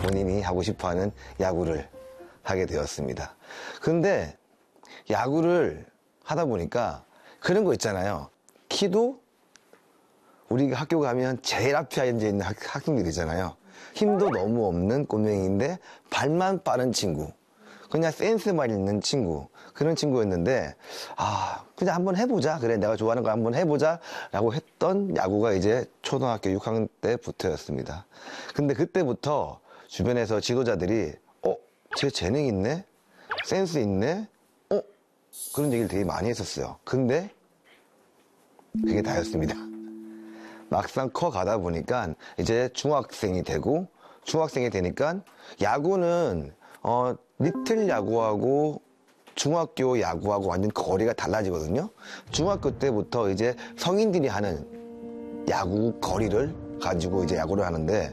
본인이 하고 싶어하는 야구를 하게 되었습니다. 근데 야구를 하다 보니까 그런 거 있잖아요. 키도 우리가 학교 가면 제일 앞에 앉아 있는 학생들이잖아요. 힘도 너무 없는 꼬맹이인데 발만 빠른 친구, 그냥 센스만 있는 친구, 그런 친구였는데 그냥 한번 해보자, 그래 내가 좋아하는 거 한번 해보자 라고 했던 야구가 이제 초등학교 6학년 때부터였습니다. 근데 그때부터 주변에서 지도자들이 쟤 재능 있네, 센스 있네, 그런 얘기를 되게 많이 했었어요. 근데 그게 다였습니다. 막상 커가다 보니까 이제 중학생이 되고, 중학생이 되니까 야구는 리틀 야구하고 중학교 야구하고 완전 거리가 달라지거든요. 중학교 때부터 이제 성인들이 하는 야구 거리를 가지고 이제 야구를 하는데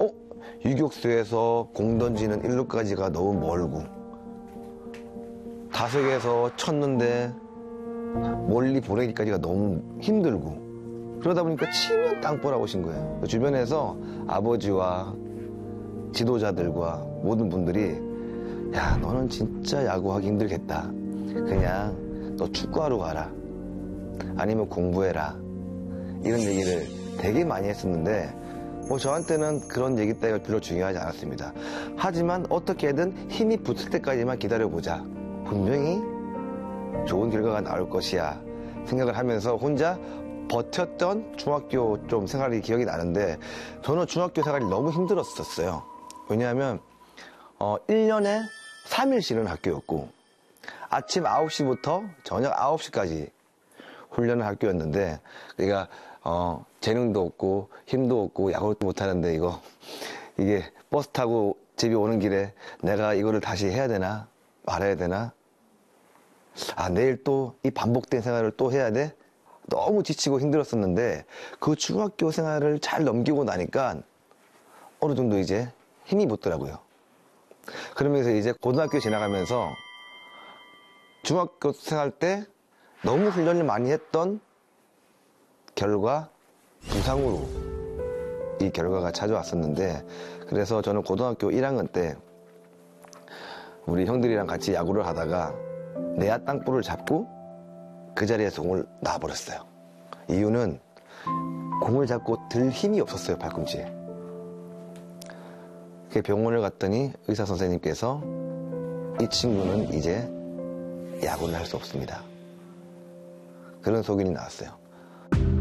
유격수에서 공 던지는 1루까지가 너무 멀고, 타석에서 쳤는데 멀리 보내기까지가 너무 힘들고, 그러다 보니까 치면 땅볼하고 오신 거예요. 주변에서 아버지와 지도자들과 모든 분들이 야, 너는 진짜 야구하기 힘들겠다, 그냥 너 축구하러 가라, 아니면 공부해라, 이런 얘기를 되게 많이 했었는데 저한테는 그런 얘기 따위가 별로 중요하지 않았습니다. 하지만 어떻게든 힘이 붙을 때까지만 기다려보자, 분명히 좋은 결과가 나올 것이야 생각을 하면서 혼자 버텼던 중학교 좀 생활이 기억이 나는데, 저는 중학교 생활이 너무 힘들었었어요. 왜냐하면 1년에 3일 쉬는 학교였고 아침 9시부터 저녁 9시까지 훈련을 학교였는데, 그러니까 재능도 없고 힘도 없고 야구도 못하는데 이게 버스 타고 집에 오는 길에 내가 이거를 다시 해야 되나 말아야 되나, 내일 또 이 반복된 생활을 또 해야 돼, 너무 지치고 힘들었었는데 그 중학교 생활을 잘 넘기고 나니까 어느 정도 이제 힘이 붙더라고요. 그러면서 이제 고등학교 지나가면서 중학교 생활 때 너무 훈련을 많이 했던 결과 부상으로 이 결과가 찾아왔었는데, 그래서 저는 고등학교 1학년 때 우리 형들이랑 같이 야구를 하다가 내야 땅볼을 잡고 그 자리에서 공을 놔버렸어요. 이유는 공을 잡고 들 힘이 없었어요, 발꿈치에. 병원을 갔더니 의사 선생님께서 이 친구는 이제 야구를 할 수 없습니다, 그런 소견이 나왔어요.